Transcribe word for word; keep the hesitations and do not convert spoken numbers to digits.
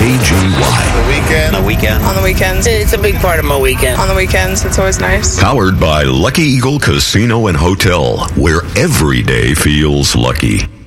K G Y. The weekend. On the weekend. On the weekends. It's a big part of my weekend. On the weekends, it's always nice. Powered by Lucky Eagle Casino and Hotel, where every day feels lucky.